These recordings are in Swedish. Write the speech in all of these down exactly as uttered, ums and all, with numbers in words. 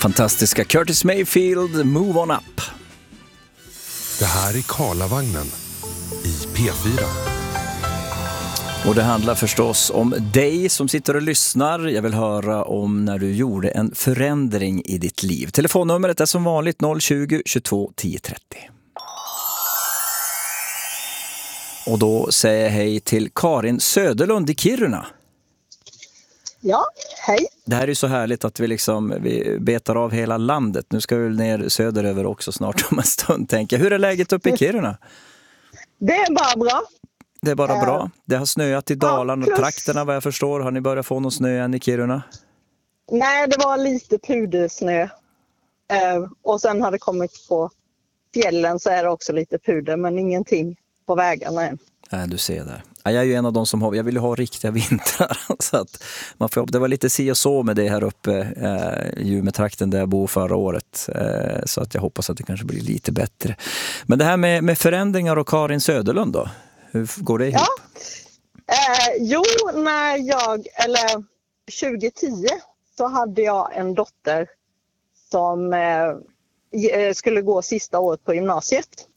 Fantastiska Curtis Mayfield, Move On Up. Det här är Karlavagnen i P fyra. Och det handlar förstås om dig som sitter och lyssnar. Jag vill höra om när du gjorde en förändring i ditt liv. Telefonnumret är som vanligt noll tjugo, tjugotvå, tio trettio. Och då säger jag hej till Karin Söderlund i Kiruna. Ja, hej. Det här är ju så härligt att vi liksom vi betar av hela landet. Nu ska vi ner söderöver också snart om en stund, tänker jag. Hur är läget uppe i Kiruna? Det är bara bra. Det är bara bra. Det har snöat i Dalarna ja, och trakterna vad jag förstår. Har ni börjat få någon snö än i Kiruna? Nej, det var lite pudersnö. Eh, och sen har det kommit på fjällen så är det också lite puder, men ingenting på vägarna än. Nej, du ser där. Ja, jag är ju en av de som har, jag vill ju ha riktiga vintrar. Så att man får, det var lite si och så med det här uppe eh, i Umeå-trakten där jag bor förra året. Eh, så att jag hoppas att det kanske blir lite bättre. Men det här med, med förändringar och Karin Söderlund då? Hur går det ihop? Ja. Eh, jo, när jag, eller tjugo tio så hade jag en dotter som eh, skulle gå sista året på gymnasiet.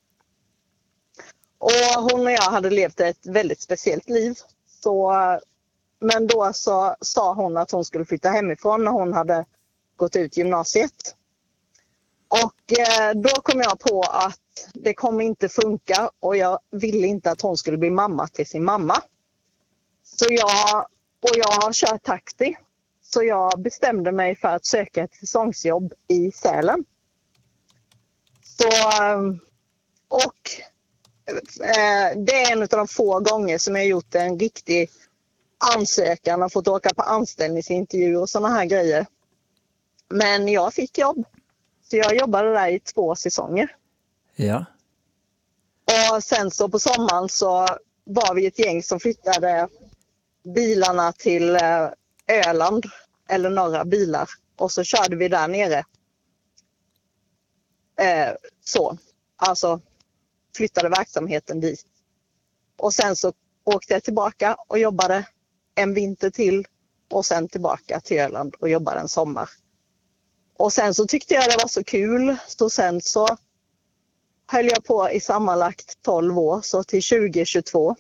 Och hon och jag hade levt ett väldigt speciellt liv. Så, men då så sa hon att hon skulle flytta hemifrån när hon hade gått ut gymnasiet. Och eh, då kom jag på att det kommer inte funka och jag ville inte att hon skulle bli mamma till sin mamma. Så jag, och jag har kört taxi. Så jag bestämde mig för att söka ett säsongsjobb i Sälen. Så, och eh, det är en av de få gånger som jag har gjort en riktig ansökan och fått åka på anställningsintervju och såna här grejer. Men jag fick jobb. Så jag jobbade där i två säsonger. Ja. Och sen så på sommaren så var vi ett gäng som flyttade bilarna till Öland, eller några bilar. Och så körde vi där nere. Eh, så, alltså flyttade verksamheten dit. Och sen så åkte jag tillbaka och jobbade en vinter till. Och sen tillbaka till Öland och jobbade en sommar. Och sen så tyckte jag det var så kul. Så sen så höll jag på i sammanlagt tolv år. Så till tjugo tjugotvå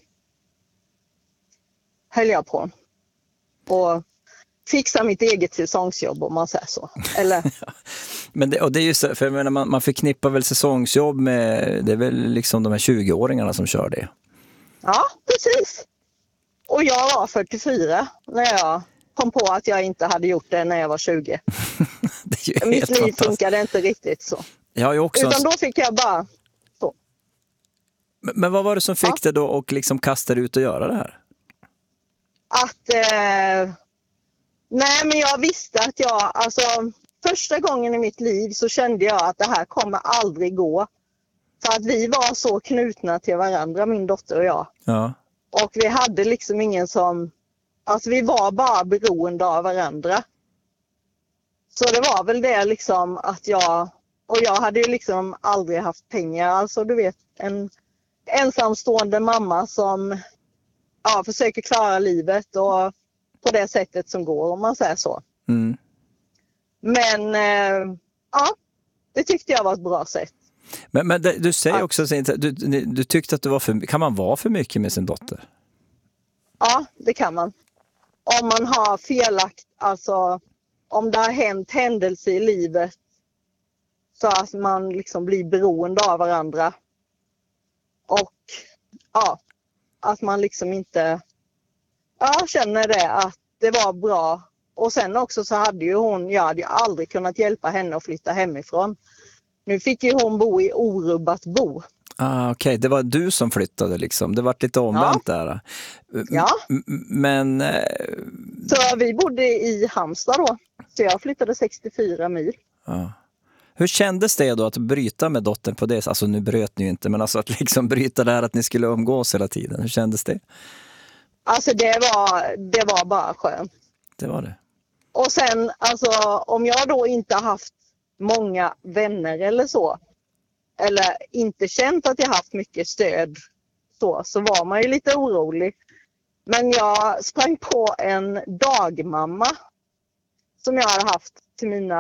höll jag på. Och fixa mitt eget säsongsjobb om man säger så. Eller? Ja. Men det, och det är ju så, för jag menar, man, man förknippar väl säsongsjobb med, det är väl liksom de här tjugo-åringarna som kör det. Ja, precis. Och jag var fyrtiofyra när jag kom på att jag inte hade gjort det när jag var tjugo. Det är ju Mitt helt liv funkade inte riktigt så. Jag har ju också Utan då fick jag bara så. Men, men vad var det som fick Ja. dig då och liksom kasta dig ut och göra det här? Att eh, nej, men jag visste att jag, alltså första gången i mitt liv så kände jag att det här kommer aldrig gå. För att vi var så knutna till varandra, min dotter och jag. Ja. Och vi hade liksom ingen som, alltså vi var bara beroende av varandra. Så det var väl det liksom att jag, och jag hade ju liksom aldrig haft pengar. Alltså du vet, en ensamstående mamma som ja, försöker klara livet och på det sättet som går, om man säger så. Mm. Men eh, ja, det tyckte jag var ett bra sätt. Men, men det, du säger Ja. också att du, du, du tyckte att du var för, kan man vara för mycket med sin dotter? Ja, det kan man. Om man har felakt, alltså om det har hänt händelser i livet så att man liksom blir beroende av varandra. Och ja, att man liksom inte ja, känner det att det var bra. Och sen också så hade ju hon, jag hade ju aldrig kunnat hjälpa henne att flytta hemifrån. Nu fick ju hon bo i orubbat bo. Ah, okej, okay. Det var du som flyttade liksom. Det var lite omvänt ja. där. Ja. M- men... Eh... Så vi bodde i Halmstad då. Så jag flyttade sextiofyra mil. Ja. Hur kändes det då att bryta med dottern på det? Alltså nu bröt ni ju inte, men alltså att liksom bryta det här att ni skulle umgås hela tiden. Hur kändes det? Alltså det var, det var bara skönt. Det var det. Och sen, alltså om jag då inte haft många vänner eller så, eller inte känt att jag haft mycket stöd så, så var man ju lite orolig. Men jag sprang på en dagmamma som jag hade haft till mina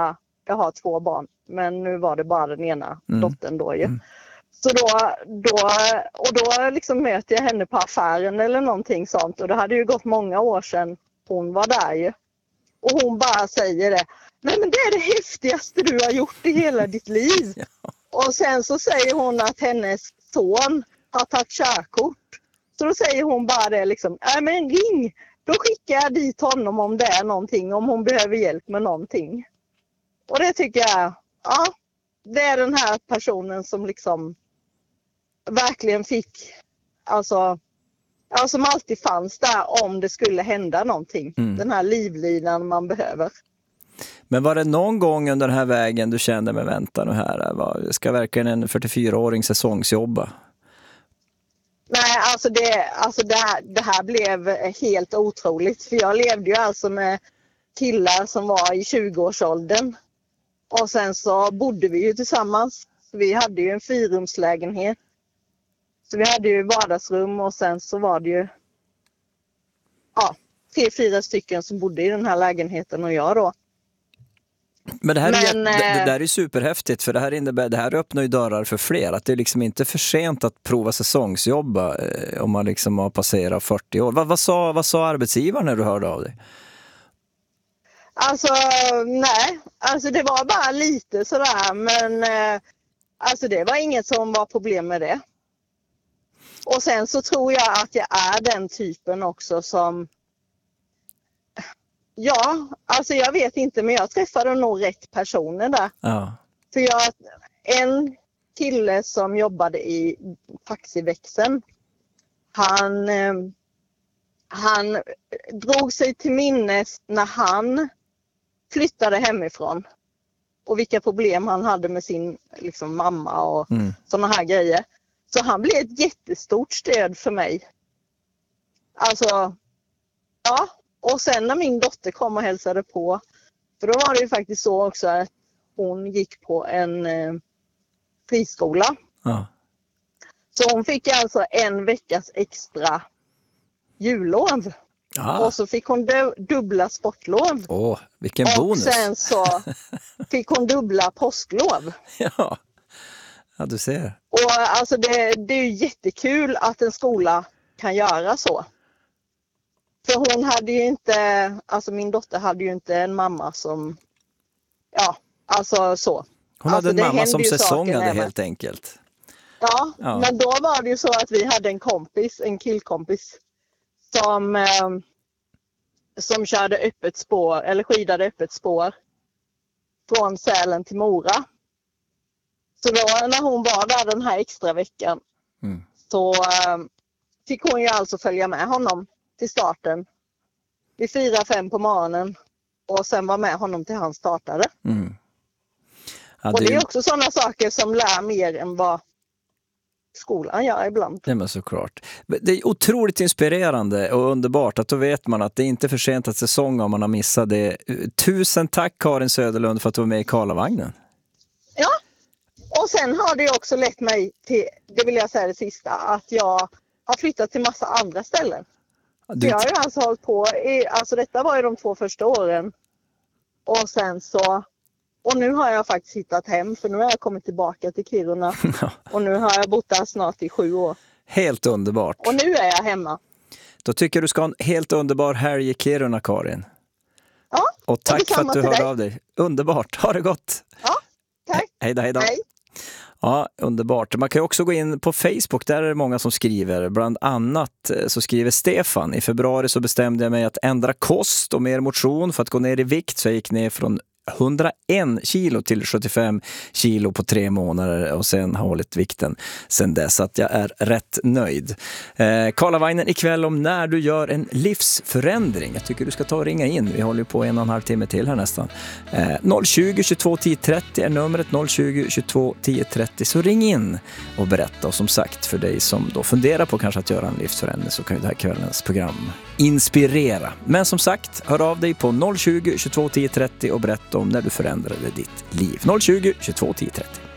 jag har två barn. Men nu var det bara den ena Mm. dottern då ju. Mm. Så då, då, och då liksom möter jag henne på affären eller någonting sånt. Och det hade ju gått många år sedan hon var där ju. Och hon bara säger det. Nej men det är det häftigaste du har gjort i hela ditt liv. Ja. Och sen så säger hon att hennes son har tagit körkort. Så då säger hon bara det liksom. Nej men ring. Då skickar jag dit honom om det är någonting. Om hon behöver hjälp med någonting. Och det tycker jag. Ja. Det är den här personen som liksom. Verkligen fick. Alltså. Ja, som alltid fanns där om det skulle hända någonting. Mm. Den här livlinan man behöver. Men var det någon gång under den här vägen du kände med vänta nu här? Var, ska verkligen en fyrtiofyraåring säsongsjobba? Nej, alltså, det, alltså det, här, det här blev helt otroligt. För jag levde ju alltså med killar som var i tjugoårsåldern. Och sen så bodde vi ju tillsammans. Vi hade ju en fyrrumslägenhet. Så vi hade ju vardagsrum och sen så var det ju ja, tre, fyra stycken som bodde i den här lägenheten och jag då. Men det här är, Men, det, det eh, där är superhäftigt, för det här innebär, det här öppnar ju dörrar för fler. Att det är liksom inte för sent att prova säsongsjobba eh, om man liksom har passerat fyrtio år. Vad, vad, sa, vad sa arbetsgivaren när du hörde av dig? Alltså nej, alltså det var bara lite sådär men eh, alltså det var inget som var problem med det. Och sen så tror jag att jag är den typen också som ja, alltså jag vet inte men jag träffade nog rätt personer där. Ja. För jag en kille som jobbade i taxiväxeln han eh, han drog sig till minnes när han flyttade hemifrån och vilka problem han hade med sin liksom, mamma och Mm. sådana här grejer. Så han blev ett jättestort stöd för mig. Alltså, ja. Och sen när min dotter kom och hälsade på, för då var det ju faktiskt så också att hon gick på en eh, friskola. Ja. Så hon fick alltså en veckas extra jullov. Ah. Och så fick hon du- dubbla sportlov. Åh, vilken och bonus. sen så fick hon dubbla påsklov. Ja. Ja, du ser. Och alltså det, det är ju jättekul att en skola kan göra så. För hon hade ju inte, alltså min dotter hade ju inte en mamma som, ja, alltså så. Hon alltså, hade en det mamma hände som ju saker säsongade även. helt enkelt. Ja, Ja. men då var det ju så att vi hade en kompis, en killkompis som, eh, som körde öppet spår, eller skidade öppet spår från Sälen till Mora. Så då när hon var där den här extra veckan Mm. så eh, fick hon ju alltså följa med honom till starten vid fyra, fem på morgonen och sen var med honom till han startade. Mm. Ja, Och det det är också sådana saker som lär mer än vad skolan gör ibland. Nej, men såklart. Det är otroligt inspirerande och underbart att då vet man att det är inte för sent att säsonga om man har missat det. Tusen tack Karin Söderlund för att du var med i Karlavagnen. Ja, och sen har det också lett mig till, det vill jag säga det sista, att jag har flyttat till massa andra ställen. Du, Jag har ju alltså hållit på, i, alltså detta var ju de två första åren. Och sen så, och nu har jag faktiskt hittat hem för nu har jag kommit tillbaka till Kiruna. Och nu har jag bott där snart i sju år. helt underbart. Och nu är jag hemma. Då tycker jag du ska ha en helt underbar helg i Kiruna, Karin. Ja, Och tack för detsamma att du till hörde dig. av dig. Underbart, ha det gott. Ja, tack. Hej då, hej då. Hej. Ja, underbart. Man kan ju också gå in på Facebook, där är det många som skriver. Bland annat så skriver Stefan: i februari så bestämde jag mig att ändra kost och mer motion för att gå ner i vikt, så jag gick ner från hundraen kilo till sjuttiofem kilo på tre månader och sen har hållit vikten sen dess, att jag är rätt nöjd. Eh, Karlavagnen ikväll om när du gör en livsförändring. Jag tycker du ska ta och ringa in. Vi håller på en och en halv timme till här nästan. Eh, noll tjugo, tjugotvå, tio, trettio är numret. noll tjugo, tjugotvå, tio, trettio. Så ring in och berätta. Och som sagt, för dig som då funderar på kanske att göra en livsförändring, så kan ju det här kvällens program inspirera. Men som sagt, hör av dig på noll tjugo, tjugotvå, tio, trettio och berätta om när du förändrade ditt liv. noll tjugo, tjugotvå, tio, trettio.